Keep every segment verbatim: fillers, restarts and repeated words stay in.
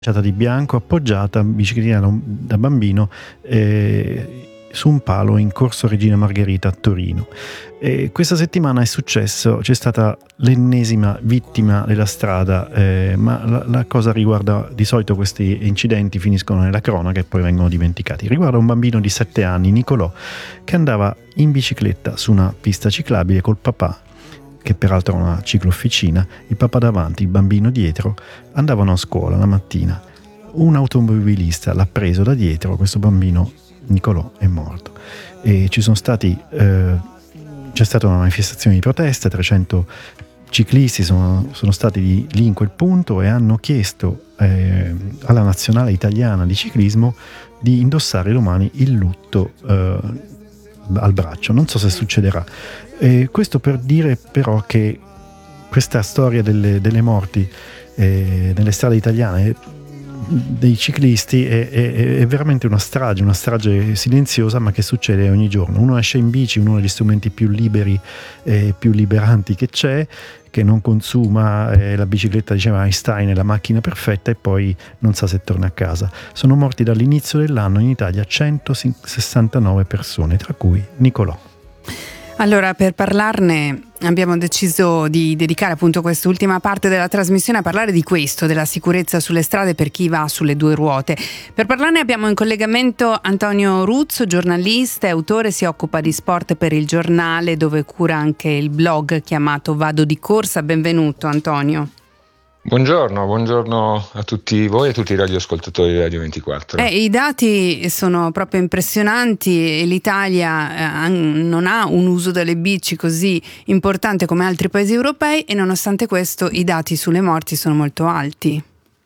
di bianco, appoggiata, biciclettina da, da bambino, eh, su un palo in Corso Regina Margherita a Torino. E questa settimana è successo, c'è stata l'ennesima vittima della strada, eh, ma la, la cosa riguarda, di solito questi incidenti finiscono nella cronaca e poi vengono dimenticati. Riguarda un bambino di sette anni, Nicolò, che andava in bicicletta su una pista ciclabile col papà, che peraltro è una ciclofficina, il papà davanti, il bambino dietro. Andavano a scuola la mattina. Un automobilista l'ha preso da dietro, questo bambino Nicolò è morto. E ci sono stati eh, c'è stata una manifestazione di protesta, trecento ciclisti sono, sono stati lì in quel punto e hanno chiesto eh, alla nazionale italiana di ciclismo di indossare domani il lutto eh, al braccio. Non so se succederà. E questo per dire però che questa storia delle, delle morti eh, nelle strade italiane dei ciclisti è, è, è veramente una strage, una strage silenziosa, ma che succede ogni giorno. Uno esce in bici, uno degli strumenti più liberi e più liberanti che c'è, che non consuma, eh, la bicicletta, diceva Einstein, è la macchina perfetta, e poi non sa se torna a casa. Sono morti dall'inizio dell'anno in Italia centosessantanove persone, tra cui Nicolò. Allora, per parlarne abbiamo deciso di dedicare appunto quest'ultima parte della trasmissione a parlare di questo, della sicurezza sulle strade per chi va sulle due ruote. Per parlarne abbiamo in collegamento Antonio Ruzzo, giornalista e autore, si occupa di sport per Il Giornale, dove cura anche il blog chiamato Vado di Corsa. Benvenuto Antonio. Buongiorno, buongiorno a tutti voi e a tutti i radioascoltatori di Radio ventiquattro. Eh, I dati sono proprio impressionanti e l'Italia eh, non ha un uso delle bici così importante come altri paesi europei, e nonostante questo i dati sulle morti sono molto alti.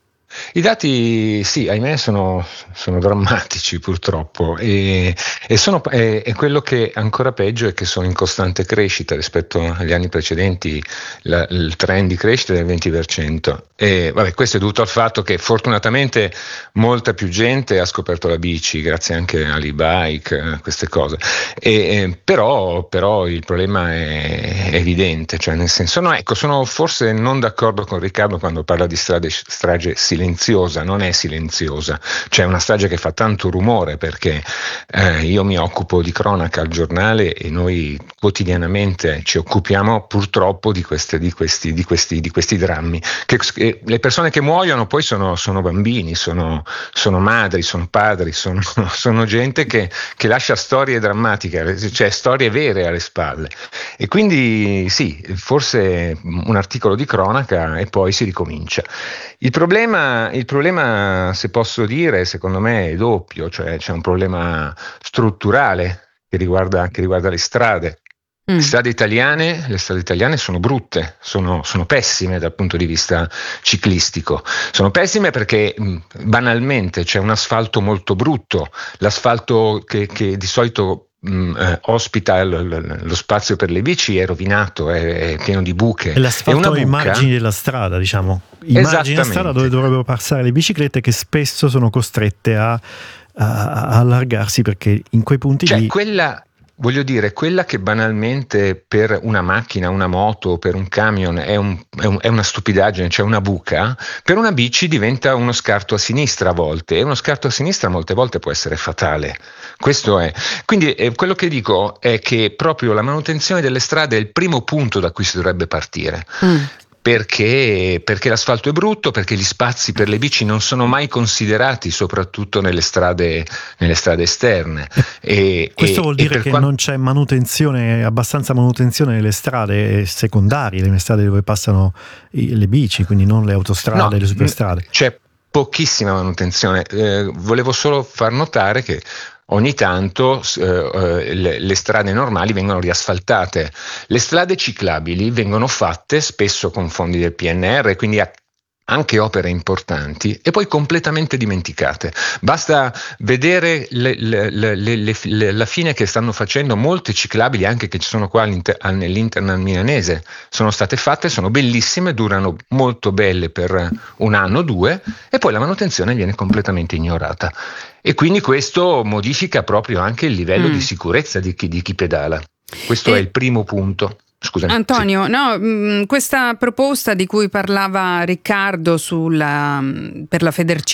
I dati, sì, ahimè, sono, sono drammatici purtroppo, e, e, sono, e, e quello che è ancora peggio è che sono in costante crescita rispetto agli anni precedenti. La, il trend di crescita è del venti per cento, e vabbè, questo è dovuto al fatto che fortunatamente molta più gente ha scoperto la bici, grazie anche all'e-bike, queste cose, e, e, però, però il problema è, è evidente, cioè nel senso, no, ecco, sono forse non d'accordo con Riccardo quando parla di strade, strage silenziosa. Non è silenziosa, c'è una strage che fa tanto rumore, perché eh, io mi occupo di cronaca al giornale e noi quotidianamente ci occupiamo purtroppo di, queste, di, questi, di, questi, di questi drammi. Che, che le persone che muoiono poi sono, sono bambini, sono, sono madri, sono padri, sono, sono gente che, che lascia storie drammatiche, cioè storie vere alle spalle. E quindi sì, forse un articolo di cronaca e poi si ricomincia. Il problema, il problema, se posso dire, secondo me è doppio, cioè c'è un problema strutturale che riguarda, che riguarda le strade. Mm. Le strade italiane, le strade italiane sono brutte, sono, sono pessime dal punto di vista ciclistico. Sono pessime perché mh, banalmente c'è un asfalto molto brutto, l'asfalto che, che di solito Mm, eh, ospita l- l- lo spazio per le bici è rovinato, è, è pieno di buche. E l'asfalto ai margini della strada, diciamo, i margini della strada dove dovrebbero passare le biciclette, che spesso sono costrette a, a, a allargarsi, perché in quei punti cioè, lì quella voglio dire, quella che banalmente per una macchina, una moto, per un camion è, un, è, un, è una stupidaggine, cioè una buca, per una bici diventa uno scarto a sinistra a volte, e uno scarto a sinistra molte volte può essere fatale. Questo è. Quindi eh, quello che dico è che proprio la manutenzione delle strade è il primo punto da cui si dovrebbe partire. Mm. Perché, perché l'asfalto è brutto, perché gli spazi per le bici non sono mai considerati, soprattutto nelle strade, nelle strade esterne. E, Questo e, vuol dire che quando non c'è manutenzione, abbastanza manutenzione nelle strade secondarie, nelle strade dove passano i, le bici, quindi non le autostrade, no, le superstrade. C'è pochissima manutenzione. Eh, volevo solo far notare che ogni tanto eh, le, le strade normali vengono riasfaltate, le strade ciclabili vengono fatte spesso con fondi del P N R R, quindi a anche opere importanti, e poi completamente dimenticate. Basta vedere le, le, le, le, le, la fine che stanno facendo molte ciclabili, anche che ci sono qua nell'Interland milanese, sono state fatte, sono bellissime, durano molto belle per un anno o due, e poi la manutenzione viene completamente ignorata. E quindi questo modifica proprio anche il livello mm. di sicurezza di chi, di chi pedala. Questo e... è il primo punto. Scusami. Antonio, sì. no, mh, questa proposta di cui parlava Riccardo sulla, per la Federcine